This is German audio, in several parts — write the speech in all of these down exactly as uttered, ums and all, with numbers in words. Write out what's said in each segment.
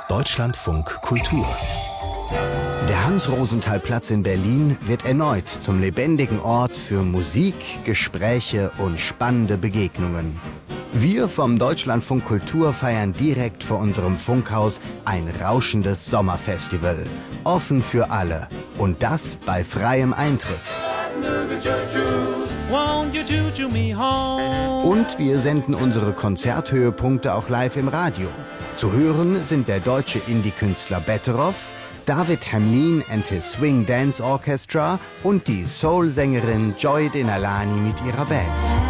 Deutschlandfunk Kultur. Der Hans-Rosenthal-Platz in Berlin wird erneut zum lebendigen Ort für Musik, Gespräche und spannende Begegnungen. Wir vom Deutschlandfunk Kultur feiern direkt vor unserem Funkhaus ein rauschendes Sommerfestival. Offen für alle. Und das bei freiem Eintritt. Und wir senden unsere Konzerthöhepunkte auch live im Radio. Zu hören sind der deutsche Indie-Künstler Betteroff, David Hamlin and his Swing Dance Orchestra und die Soul-Sängerin Joy Denalani mit ihrer Band.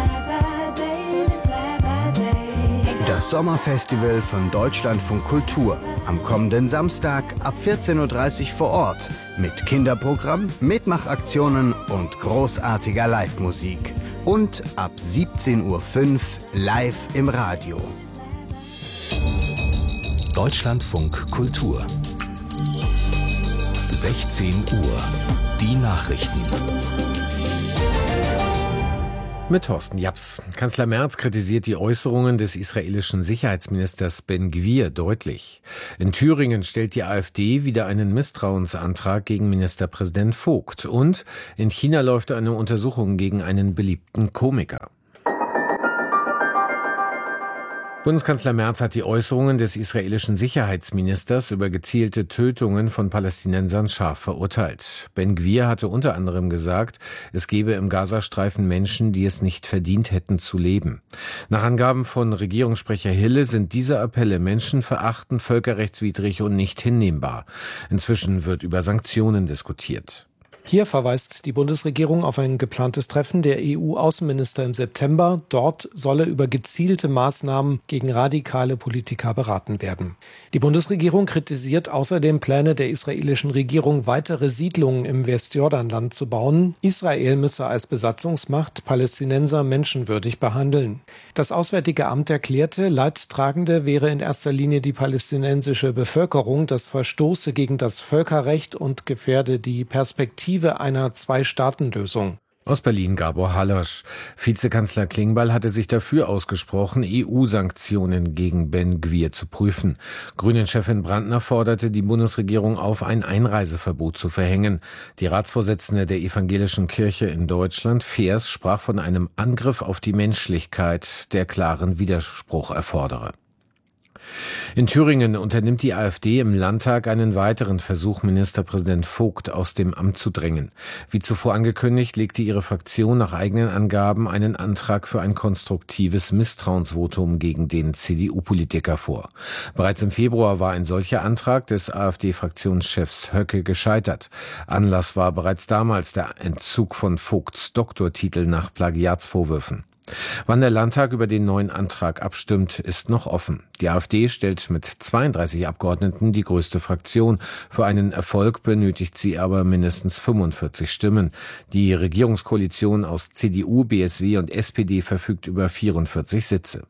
Das Sommerfestival von Deutschlandfunk Kultur. Am kommenden Samstag ab vierzehn Uhr dreißig vor Ort. Mit Kinderprogramm, Mitmachaktionen und großartiger Live-Musik. Und ab siebzehn Uhr fünf live im Radio. Deutschlandfunk Kultur. sechzehn Uhr. Die Nachrichten. Mit Thorsten Japs. Kanzler Merz kritisiert die Äußerungen des israelischen Sicherheitsministers Ben-Gvir deutlich. In Thüringen stellt die AfD wieder einen Misstrauensantrag gegen Ministerpräsident Vogt. Und in China läuft eine Untersuchung gegen einen beliebten Komiker. Bundeskanzler Merz hat die Äußerungen des israelischen Sicherheitsministers über gezielte Tötungen von Palästinensern scharf verurteilt. Ben-Gvir hatte unter anderem gesagt, es gebe im Gazastreifen Menschen, die es nicht verdient hätten zu leben. Nach Angaben von Regierungssprecher Hille sind diese Appelle menschenverachtend, völkerrechtswidrig und nicht hinnehmbar. Inzwischen wird über Sanktionen diskutiert. Hier verweist die Bundesregierung auf ein geplantes Treffen der E U-Außenminister im September. Dort solle über gezielte Maßnahmen gegen radikale Politiker beraten werden. Die Bundesregierung kritisiert außerdem Pläne der israelischen Regierung, weitere Siedlungen im Westjordanland zu bauen. Israel müsse als Besatzungsmacht Palästinenser menschenwürdig behandeln. Das Auswärtige Amt erklärte, Leidtragende wäre in erster Linie die palästinensische Bevölkerung. Das verstoße gegen das Völkerrecht und gefährde die Perspektive einer Zwei-Staaten-Lösung. Aus Berlin Gabor Halosch. Vizekanzler Klingbeil hatte sich dafür ausgesprochen, E U-Sanktionen gegen Ben-Gvir zu prüfen. Grünen-Chefin Brandner forderte die Bundesregierung auf, ein Einreiseverbot zu verhängen. Die Ratsvorsitzende der Evangelischen Kirche in Deutschland, Feers, sprach von einem Angriff auf die Menschlichkeit, der klaren Widerspruch erfordere. In Thüringen unternimmt die AfD im Landtag einen weiteren Versuch, Ministerpräsident Vogt aus dem Amt zu drängen. Wie zuvor angekündigt, legte ihre Fraktion nach eigenen Angaben einen Antrag für ein konstruktives Misstrauensvotum gegen den C D U-Politiker vor. Bereits im Februar war ein solcher Antrag des AfD-Fraktionschefs Höcke gescheitert. Anlass war bereits damals der Entzug von Vogts Doktortitel nach Plagiatsvorwürfen. Wann der Landtag über den neuen Antrag abstimmt, ist noch offen. Die AfD stellt mit zweiunddreißig Abgeordneten die größte Fraktion. Für einen Erfolg benötigt sie aber mindestens fünfundvierzig Stimmen. Die Regierungskoalition aus C D U, B S W und S P D verfügt über vierundvierzig Sitze.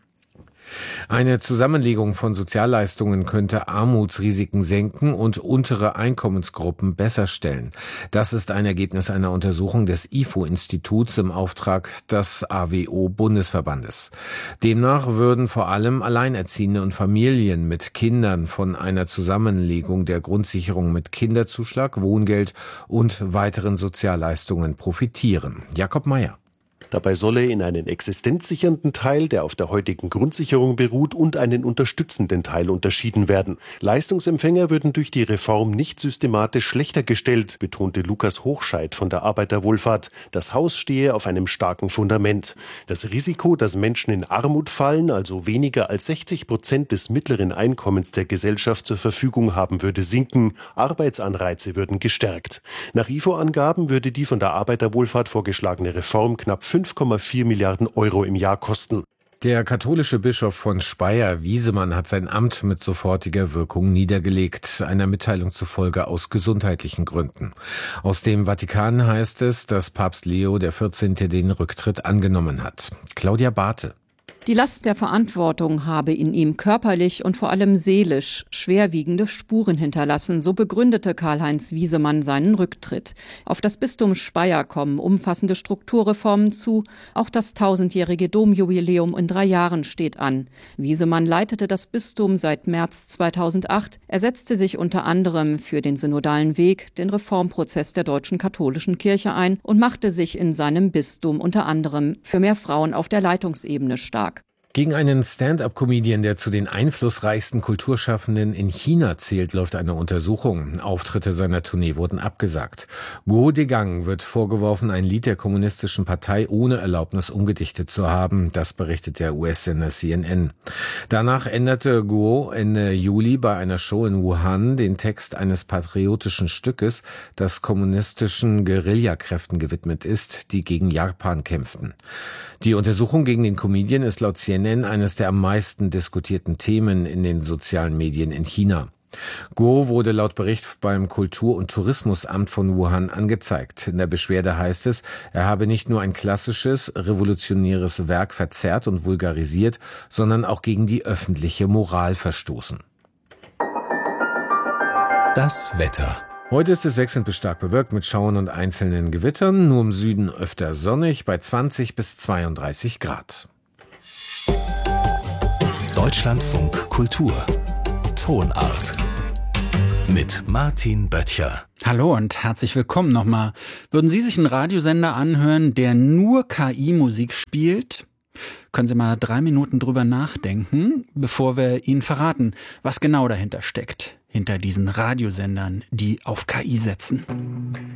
Eine Zusammenlegung von Sozialleistungen könnte Armutsrisiken senken und untere Einkommensgruppen besser stellen. Das ist ein Ergebnis einer Untersuchung des I F O-Instituts im Auftrag des A W O-Bundesverbandes. Demnach würden vor allem Alleinerziehende und Familien mit Kindern von einer Zusammenlegung der Grundsicherung mit Kinderzuschlag, Wohngeld und weiteren Sozialleistungen profitieren. Jakob Mayer. Dabei solle in einen existenzsichernden Teil, der auf der heutigen Grundsicherung beruht, und einen unterstützenden Teil unterschieden werden. Leistungsempfänger würden durch die Reform nicht systematisch schlechter gestellt, betonte Lukas Hochscheid von der Arbeiterwohlfahrt. Das Haus stehe auf einem starken Fundament. Das Risiko, dass Menschen in Armut fallen, also weniger als sechzig Prozent des mittleren Einkommens der Gesellschaft zur Verfügung haben, würde sinken. Arbeitsanreize würden gestärkt. Nach I F O-Angaben würde die von der Arbeiterwohlfahrt vorgeschlagene Reform knapp fünf Komma vier Milliarden Euro im Jahr kosten. Der katholische Bischof von Speyer, Wiesemann, hat sein Amt mit sofortiger Wirkung niedergelegt, einer Mitteilung zufolge aus gesundheitlichen Gründen. Aus dem Vatikan heißt es, dass Papst Leo der vierzehnte den Rücktritt angenommen hat. Claudia Barthe. Die Last der Verantwortung habe in ihm körperlich und vor allem seelisch schwerwiegende Spuren hinterlassen, so begründete Karl-Heinz Wiesemann seinen Rücktritt. Auf das Bistum Speyer kommen umfassende Strukturreformen zu, auch das tausendjährige Domjubiläum in drei Jahren steht an. Wiesemann leitete das Bistum seit März zweitausendacht. Er setzte sich unter anderem für den synodalen Weg, den Reformprozess der deutschen katholischen Kirche ein und machte sich in seinem Bistum unter anderem für mehr Frauen auf der Leitungsebene stark. Gegen einen Stand-up-Comedian, der zu den einflussreichsten Kulturschaffenden in China zählt, läuft eine Untersuchung. Auftritte seiner Tournee wurden abgesagt. Guo Degang wird vorgeworfen, ein Lied der kommunistischen Partei ohne Erlaubnis umgedichtet zu haben. Das berichtet der U S-Sender C N N. Danach änderte Guo Ende Juli bei einer Show in Wuhan den Text eines patriotischen Stückes, das kommunistischen Guerillakräften gewidmet ist, die gegen Japan kämpften. Die Untersuchung gegen den Comedian ist laut C N N eines der am meisten diskutierten Themen in den sozialen Medien in China. Guo wurde laut Bericht beim Kultur- und Tourismusamt von Wuhan angezeigt. In der Beschwerde heißt es, er habe nicht nur ein klassisches, revolutionäres Werk verzerrt und vulgarisiert, sondern auch gegen die öffentliche Moral verstoßen. Das Wetter. Heute ist es wechselnd bis stark bewölkt mit Schauern und einzelnen Gewittern, nur im Süden öfter sonnig bei zwanzig bis zweiunddreißig Grad. Deutschlandfunk Kultur. Tonart. Mit Martin Böttcher. Hallo und herzlich willkommen nochmal. Würden Sie sich einen Radiosender anhören, der nur K I-Musik spielt? Können Sie mal drei Minuten drüber nachdenken, bevor wir Ihnen verraten, was genau dahinter steckt. Hinter diesen Radiosendern, die auf K I setzen.